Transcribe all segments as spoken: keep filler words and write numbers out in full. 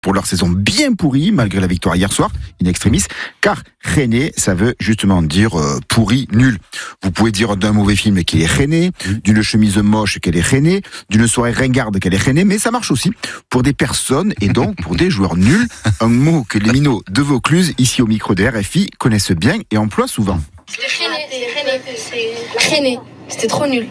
pour leur saison bien pourrie, malgré la victoire hier soir, in extremis, car rené, ça veut justement dire euh, pourri, nul. Vous pouvez dire d'un mauvais film qu'il est rené, d'une chemise moche qu'elle est rené, d'une soirée ringarde qu'elle est rené, mais ça marche aussi pour des personnes et donc pour des joueurs nuls, un mot que les minots de Vaucluse, ici au micro de R F I, connaissent bien et emploient souvent. René, c'était trop nul.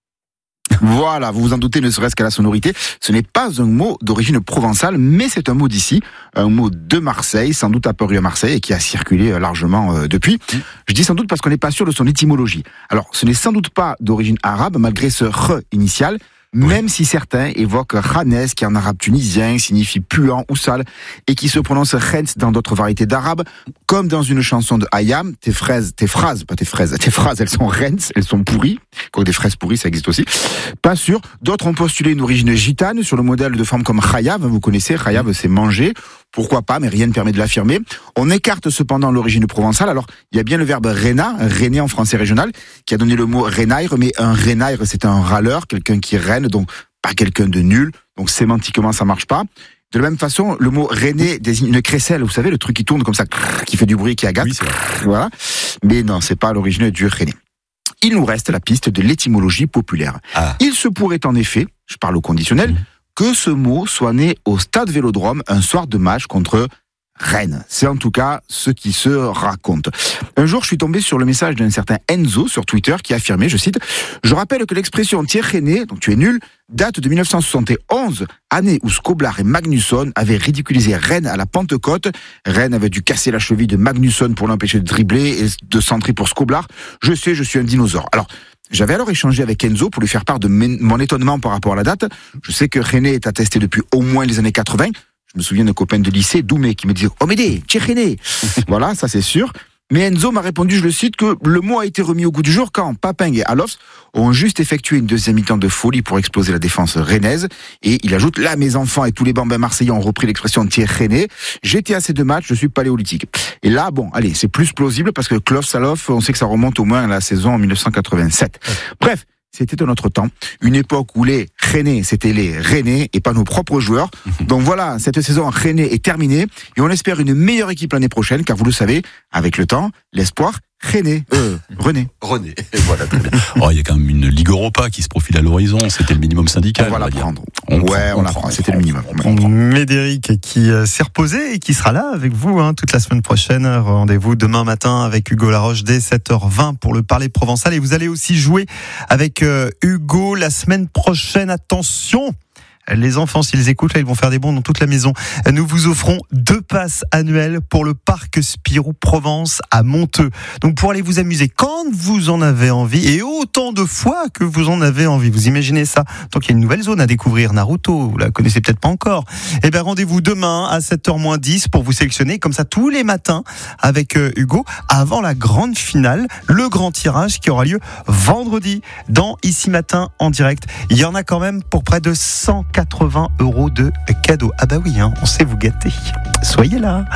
Voilà, vous vous en doutez, ne serait-ce qu'à la sonorité, ce n'est pas un mot d'origine provençale, mais c'est un mot d'ici, un mot de Marseille, sans doute apparu à Marseille et qui a circulé largement euh, depuis. Je dis sans doute parce qu'on n'est pas sûr de son étymologie. Alors, ce n'est sans doute pas d'origine arabe, malgré ce « r » initial, même si certains évoquent Khanes, qui en arabe tunisien signifie puant ou sale, et qui se prononce Khens dans d'autres variétés d'arabe, comme dans une chanson de Hayam, tes fraises, tes phrases, pas tes fraises, tes phrases, elles sont Khens, elles sont pourries, quoique des fraises pourries, ça existe aussi. Pas sûr. D'autres ont postulé une origine gitane, sur le modèle de formes comme Khayav, vous connaissez, Khayav c'est manger, pourquoi pas, mais rien ne permet de l'affirmer. On écarte cependant l'origine provençale. Alors, il y a bien le verbe rena, rené en français régional, qui a donné le mot renaire, mais un renaire, c'est un râleur, quelqu'un qui rène, donc pas quelqu'un de nul. Donc, sémantiquement, ça marche pas. De la même façon, le mot rené désigne une crécelle, vous savez, le truc qui tourne comme ça, qui fait du bruit, qui agace. Oui, voilà. Mais non, c'est pas l'origine du rené. Il nous reste la piste de l'étymologie populaire. Ah. Il se pourrait en effet, je parle au conditionnel, mmh. que ce mot soit né au stade Vélodrome un soir de match contre Rennes. C'est en tout cas ce qui se raconte. Un jour, je suis tombé sur le message d'un certain Enzo sur Twitter qui affirmait, je cite, « Je rappelle que l'expression « tiers rené », donc tu es nul », date de dix-neuf cent soixante et onze, année où Skoblar et Magnusson avaient ridiculisé Rennes à la Pentecôte. Rennes avait dû casser la cheville de Magnusson pour l'empêcher de dribbler et de centrer pour Skoblar. Je sais, je suis un dinosaure. Alors, j'avais alors échangé avec Enzo pour lui faire part de mon étonnement par rapport à la date. Je sais que René est attesté depuis au moins les années quatre-vingts. Je me souviens d'un copain de lycée, Doumé, qui me disait « Oh Médé, tu es René !» Voilà, ça c'est sûr. Mais Enzo m'a répondu, je le cite, que le mot a été remis au goût du jour quand Papin et Alofs ont juste effectué une deuxième mi-temps de folie pour exploser la défense rennaise. Et il ajoute, là, mes enfants et tous les bambins marseillais ont repris l'expression tiers rené. J'étais à ces deux matchs, je suis paléolithique. Et là, bon, allez, c'est plus plausible parce que Klof Salof, on sait que ça remonte au moins à la saison en mille neuf cent quatre-vingt-sept. Bref. C'était de notre temps, une époque où les Rennais, c'était les Rennais et pas nos propres joueurs. Donc voilà, cette saison Rennais est terminée et on espère une meilleure équipe l'année prochaine, car vous le savez, avec le temps, l'espoir René, euh, René. René, voilà, très bien. Oh, il y a quand même une Ligue Europa qui se profile à l'horizon, c'était le minimum syndical. On va la prendre. On ouais, prend, on la prend, c'était le minimum. Médéric qui s'est reposé et qui sera là avec vous hein, toute la semaine prochaine. Rendez-vous demain matin avec Hugo Laroche dès sept heures vingt pour le Parler Provençal. Et vous allez aussi jouer avec euh, Hugo la semaine prochaine. Attention! Les enfants, s'ils écoutent, là, ils vont faire des bonds dans toute la maison. Nous vous offrons deux passes annuelles pour le parc Spirou Provence à Monteux. Donc, pour aller vous amuser quand vous en avez envie et autant de fois que vous en avez envie. Vous imaginez ça? Donc, il y a une nouvelle zone à découvrir, Naruto. Vous la connaissez peut-être pas encore. Eh bien, rendez-vous demain à sept heures moins dix pour vous sélectionner comme ça tous les matins avec euh, Hugo avant la grande finale, le grand tirage qui aura lieu vendredi dans Ici Matin en direct. Il y en a quand même pour près de cent quatre-vingts euros de cadeaux. Ah bah oui, hein, on sait vous gâter. Soyez là.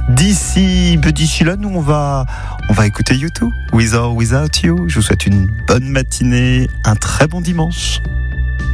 D'ici, d'ici là, nous on va, on va écouter YouTube. With or Without You. Je vous souhaite une bonne matinée, un très bon dimanche.